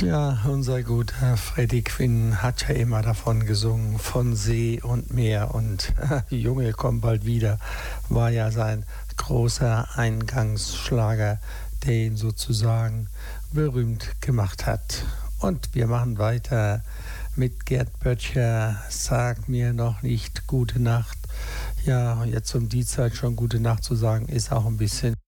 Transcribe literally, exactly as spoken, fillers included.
Ja, unser guter Freddie Quinn hat ja immer davon gesungen, von See und Meer und äh, Junge, komm bald wieder, war ja sein großer Eingangsschlager, der ihn sozusagen berühmt gemacht hat. Und wir machen weiter mit Gerd Böttcher, sag mir noch nicht gute Nacht. Ja, jetzt um die Zeit schon gute Nacht zu sagen, ist auch ein bisschen